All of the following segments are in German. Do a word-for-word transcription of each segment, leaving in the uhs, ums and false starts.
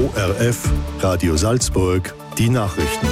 O R F, Radio Salzburg, die Nachrichten.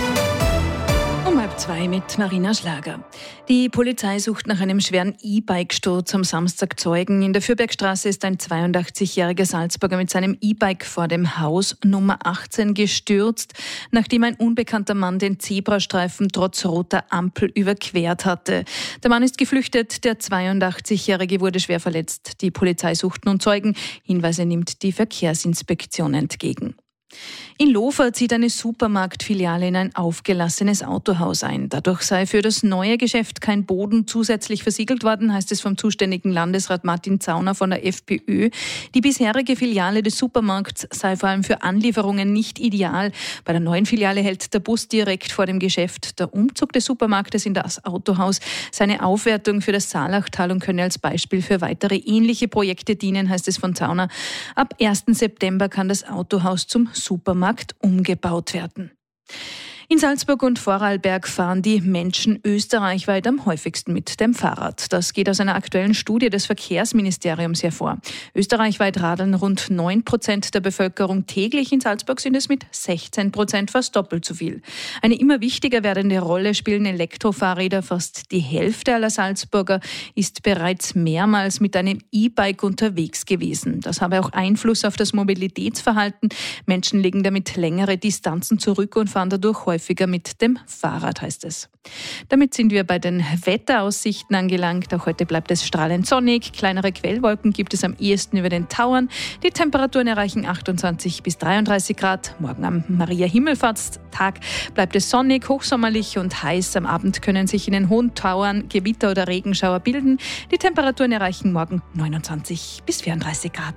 Um halb zwei mit Marina Schlager. Die Polizei sucht nach einem schweren E-Bike-Sturz am Samstag Zeugen. In der Fürbergstraße ist ein zweiundachtzigjähriger Salzburger mit seinem E-Bike vor dem Haus Nummer achtzehn gestürzt, nachdem ein unbekannter Mann den Zebrastreifen trotz roter Ampel überquert hatte. Der Mann ist geflüchtet, der zweiundachtzigjährige wurde schwer verletzt. Die Polizei sucht nun Zeugen. Hinweise nimmt die Verkehrsinspektion entgegen. In Lofer zieht eine Supermarktfiliale in ein aufgelassenes Autohaus ein. Dadurch sei für das neue Geschäft kein Boden zusätzlich versiegelt worden, heißt es vom zuständigen Landesrat Martin Zauner von der FPÖ. Die bisherige Filiale des Supermarkts sei vor allem für Anlieferungen nicht ideal. Bei der neuen Filiale hält der Bus direkt vor dem Geschäft. Der Umzug des Supermarktes in das Autohaus sei eine Aufwertung für das Saalachtal und könne als Beispiel für weitere ähnliche Projekte dienen, heißt es von Zauner. Ab ersten September kann das Autohaus zum Supermarkt umgebaut werden. In Salzburg und Vorarlberg fahren die Menschen österreichweit am häufigsten mit dem Fahrrad. Das geht aus einer aktuellen Studie des Verkehrsministeriums hervor. Österreichweit radeln rund neun Prozent der Bevölkerung täglich. In Salzburg sind es mit sechzehn Prozent fast doppelt so viel. Eine immer wichtiger werdende Rolle spielen Elektrofahrräder. Fast die Hälfte aller Salzburger ist bereits mehrmals mit einem E-Bike unterwegs gewesen. Das habe auch Einfluss auf das Mobilitätsverhalten. Menschen legen damit längere Distanzen zurück und fahren dadurch häufig häufiger mit dem Fahrrad, heißt es. Damit sind wir bei den Wetteraussichten angelangt. Auch heute bleibt es strahlend sonnig. Kleinere Quellwolken gibt es am ehesten über den Tauern. Die Temperaturen erreichen achtundzwanzig bis dreiunddreißig Grad. Morgen am Maria-Himmelfahrtstag bleibt es sonnig, hochsommerlich und heiß. Am Abend können sich in den hohen Tauern Gewitter oder Regenschauer bilden. Die Temperaturen erreichen morgen neunundzwanzig bis vierunddreißig Grad.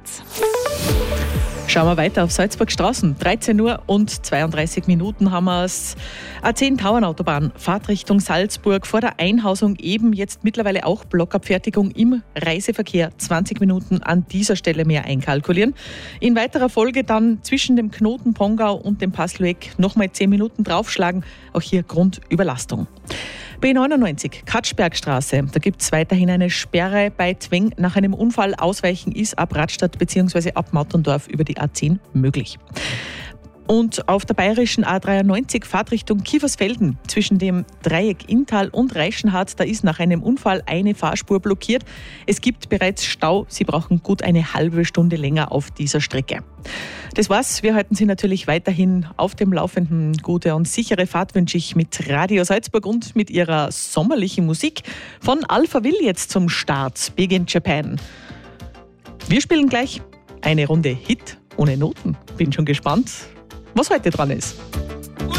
Schauen wir weiter auf Salzburg Straßen. dreizehn Uhr und zweiunddreißig Minuten haben wir es. A zehn Tauernautobahn, Fahrtrichtung Salzburg, vor der Einhausung eben jetzt mittlerweile auch Blockabfertigung im Reiseverkehr. zwanzig Minuten an dieser Stelle mehr einkalkulieren. In weiterer Folge dann zwischen dem Knoten Pongau und dem Passlueck nochmal zehn Minuten draufschlagen. Auch hier Grundüberlastung. B neunundneunzig, Katschbergstraße. Da gibt es weiterhin eine Sperre bei Tweng. Nach einem Unfall ausweichen ist ab Radstadt bzw. ab Mauterndorf über die A zehn möglich. Und auf der bayerischen A dreiundneunzig Fahrtrichtung Kiefersfelden zwischen dem Dreieck Inntal und Reichenhard, da ist nach einem Unfall eine Fahrspur blockiert. Es gibt bereits Stau. Sie brauchen gut eine halbe Stunde länger auf dieser Strecke. Das war's. Wir halten Sie natürlich weiterhin auf dem Laufenden. Gute und sichere Fahrt wünsche ich mit Radio Salzburg und mit ihrer sommerlichen Musik. Von Alphaville jetzt zum Start. Big in Japan. Wir spielen gleich eine Runde Hit ohne Noten. Bin schon gespannt, was heute dran ist.